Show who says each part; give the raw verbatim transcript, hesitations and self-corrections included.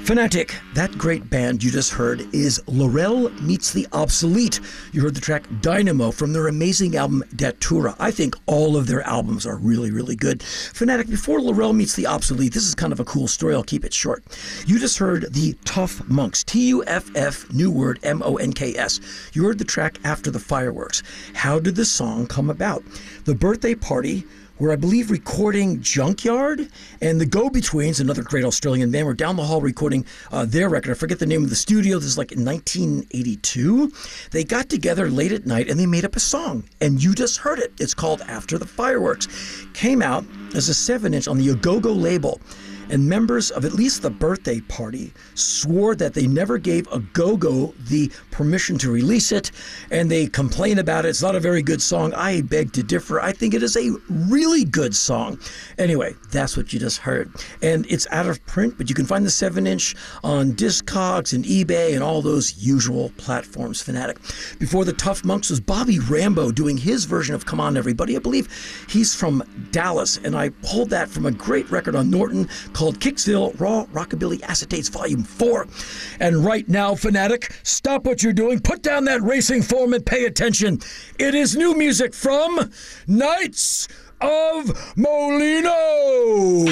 Speaker 1: Fanatic, that great band you just heard is Laurel Meets the Obsolete. You heard the track Dynamo from their amazing album Datura. I think all of their albums are really, really good. Fanatic, before Laurel Meets the Obsolete, this is kind of a cool story. I'll keep it short. You just heard the Tuff Monks, T U F F, new word, M O N K S. You heard the track After the Fireworks. How did the song come about? The birthday party where I believe recording Junkyard and the Go-Betweens, another great Australian band, were down the hall recording uh, their record. I forget the name of the studio. This is like in nineteen eighty-two. They got together late at night and they made up a song. And you just heard it. It's called After the Fireworks. Came out as a seven inch on the Agogo label. And members of at least the birthday party swore that they never gave Agogo the permission to release it, and they complain about it. It's not a very good song. I beg to differ. I think it is a really good song. Anyway, that's what you just heard. And it's out of print, but you can find the seven inch on Discogs and eBay and all those usual platforms, Fanatic. Before the Tuff Monks was Bobby Rambo doing his version of Come On Everybody. I believe he's from Dallas, and I pulled that from a great record on Norton called Kicksville Raw Rockabilly Acetates Volume four. And right now, Fanatic, stop what you're doing, put down that racing form and pay attention. It is new music from Knights of Molino.